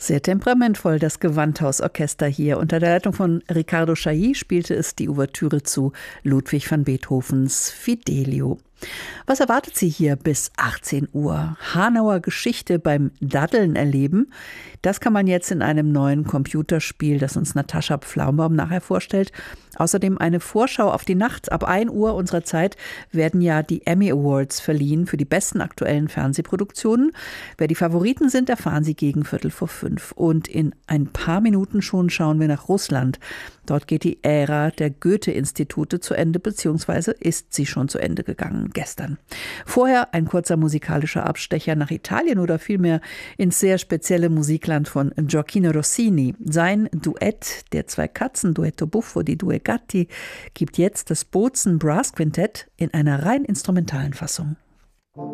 Sehr temperamentvoll, das Gewandhausorchester hier. Unter der Leitung von Riccardo Chailly spielte es die Ouvertüre zu Ludwig van Beethovens Fidelio. Was erwartet Sie hier bis 18 Uhr? Hanauer Geschichte beim Daddeln erleben? Das kann man jetzt in einem neuen Computerspiel, das uns Natascha Pflaumbaum nachher vorstellt. Außerdem eine Vorschau auf die Nacht. Ab 1 Uhr unserer Zeit werden ja die Emmy Awards verliehen für die besten aktuellen Fernsehproduktionen. Wer die Favoriten sind, erfahren Sie gegen 4:45. Und in ein paar Minuten schon schauen wir nach Russland. Dort geht die Ära der Goethe-Institute zu Ende, beziehungsweise ist sie schon zu Ende gegangen gestern. Vorher ein kurzer musikalischer Abstecher nach Italien oder vielmehr ins sehr spezielle Musikland von Gioacchino Rossini. Sein Duett der zwei Katzen, Duetto Buffo di due Gatti, gibt jetzt das Bozen Brass Quintett in einer rein instrumentalen Fassung.